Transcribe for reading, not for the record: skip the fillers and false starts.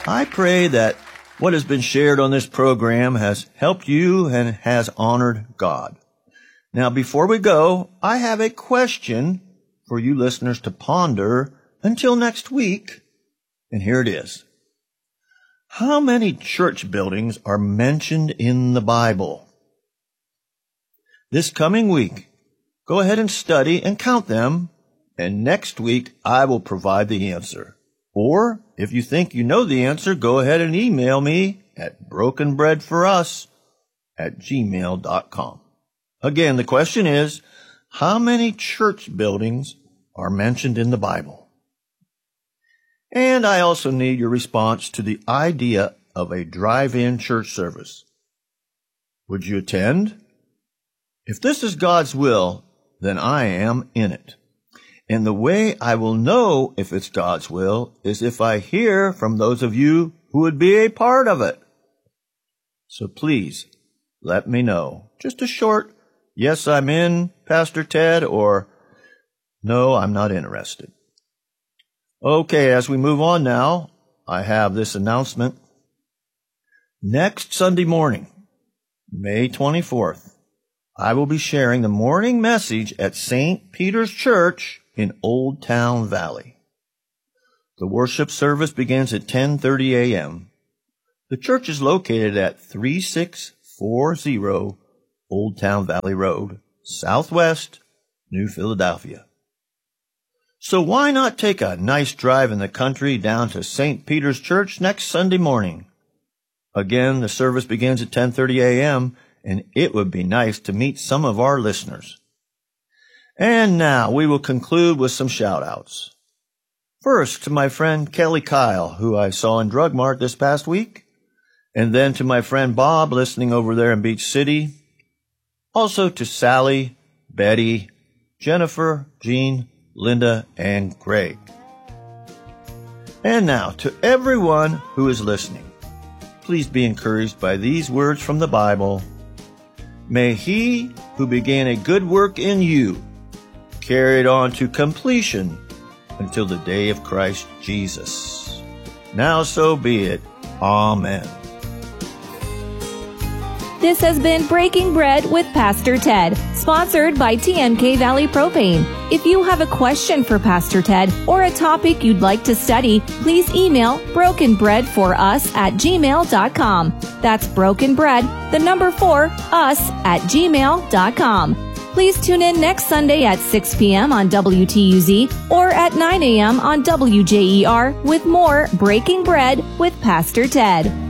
I pray that what has been shared on this program has helped you and has honored God. Now, before we go, I have a question for you listeners to ponder until next week, and here it is. How many church buildings are mentioned in the Bible? This coming week, go ahead and study and count them, and next week I will provide the answer. Or, if you think you know the answer, go ahead and email me at brokenbreadforus@gmail.com. Again, the question is, how many church buildings are mentioned in the Bible? And I also need your response to the idea of a drive-in church service. Would you attend? If this is God's will, then I am in it. And the way I will know if it's God's will is if I hear from those of you who would be a part of it. So please, let me know. Just a short, yes, I'm in, Pastor Ted, or no, I'm not interested. Okay, as we move on now, I have this announcement. Next Sunday morning, May 24th, I will be sharing the morning message at St. Peter's Church in Old Town Valley. The worship service begins at 10:30 a.m. The church is located at 3640 Old Town Valley Road, Southwest, New Philadelphia. So why not take a nice drive in the country down to St. Peter's Church next Sunday morning? Again, the service begins at 10:30 a.m., and it would be nice to meet some of our listeners. And now we will conclude with some shout-outs. First, to my friend Kelly Kyle, who I saw in Drug Mart this past week, and then to my friend Bob listening over there in Beach City. Also to Sally, Betty, Jennifer, Jean, Linda, and Greg. And now, to everyone who is listening, please be encouraged by these words from the Bible. May he who began a good work in you carry it on to completion until the day of Christ Jesus. Now so be it. Amen. This has been Breaking Bread with Pastor Ted, sponsored by TNK Valley Propane. If you have a question for Pastor Ted or a topic you'd like to study, please email brokenbreadforus@gmail.com. That's brokenbread4us@gmail.com. Please tune in next Sunday at 6 p.m. on WTUZ or at 9 a.m. on WJER with more Breaking Bread with Pastor Ted.